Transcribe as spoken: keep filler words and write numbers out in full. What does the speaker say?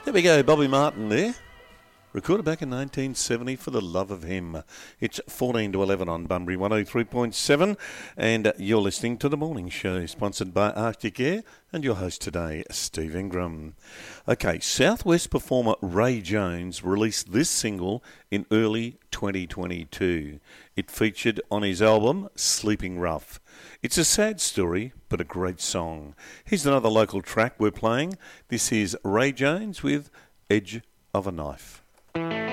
There we go, Bobby Martin there. Recorded back in nineteen seventy for the love of him. It's fourteen to eleven on Bunbury one oh three point seven, and you're listening to The Morning Show, sponsored by Arctic Air, and your host today, Steve Ingram. Okay, Southwest performer Ray Jones released this single in early twenty twenty-two. It featured on his album, Sleeping Rough. It's a sad story, but a great song. Here's another local track we're playing. This is Ray Jones with Edge of a Knife. Thank